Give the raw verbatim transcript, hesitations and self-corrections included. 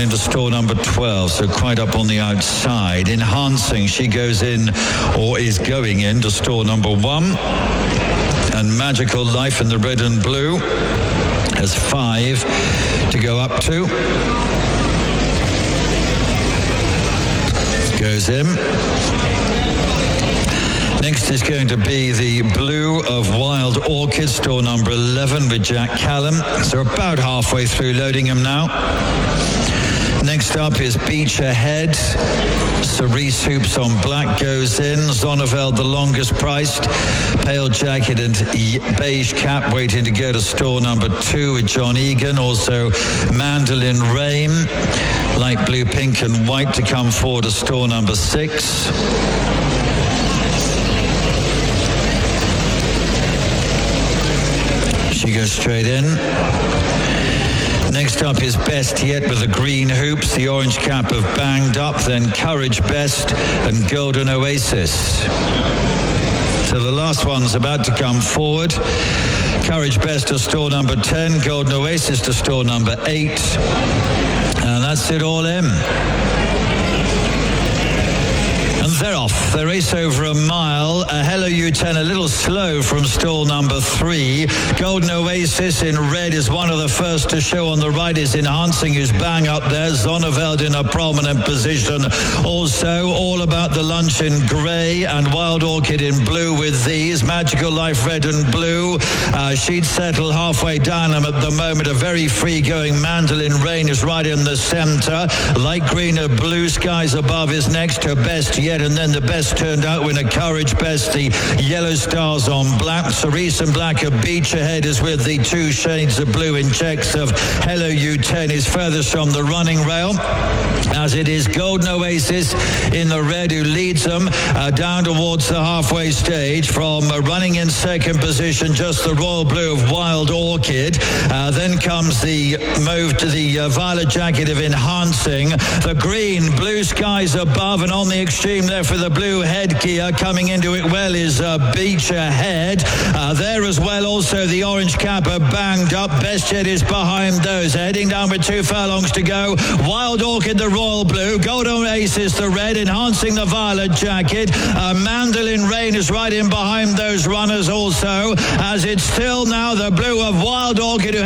into store number twelve, so quite up on the outside. Enhancing, she goes in, or is going into store number one. And Magical Life in the red and blue has five to go up to. Goes in. Next is going to be the Blue of Wild Orchid, store number eleven with Jack Callum. So about halfway through loading him now. Next up is Beach Ahead. Cerise Hoops on Black goes in. Zonneveld, the longest priced. Pale Jacket and Beige Cap waiting to go to store number two with John Egan. Also Mandolin Rain. Light blue, pink and white to come forward to store number six. She goes straight in. Next up is Best Yet with the green hoops, the orange cap of Banged Up, then Courage Best and Golden Oasis. So the last one's about to come forward. Courage Best to store number ten, Golden Oasis to store number eight. And that's it all in. And they're off. They race over a mile. A Hello U ten a little slow from stall number three. Golden Oasis in red is one of the first to show. On the right is Enhancing, who's bang up there. Zonneveld in a prominent position. Also, All About the Lunch in grey and Wild Orchid in blue with these. Magical Life red and blue. Uh, she'd settle halfway down them at the moment. A very free-going Mandolin Rain is right in the centre. Light green of Blue Skies above is next to Best Yet. And then the best turned out winner, Courage Best, the yellow stars on black. Cerise and Black of Beach Ahead is with the two shades of blue in checks of Hello U ten is furthest from the running rail, as it is Golden Oasis in the red who leads them uh, down towards the halfway stage. From uh, running in second position, just the royal blue of Wild Orchid. Uh, then comes the move to the uh, Violet Jacket of Enhancing. The green, Blue Skies above, and on the extreme there for the blue headgear coming into it well is uh, Beach Ahead. Uh, there as well also the orange cap are Banged Up. Best Yet is behind those. Heading down with two furlongs to go. Wild Orchid the royal blue. Golden Oasis the red. Enhancing the Violet Jacket. Uh, Mandolin Rain is right in behind those runners also, as it's still now the blue of Wild Orchid who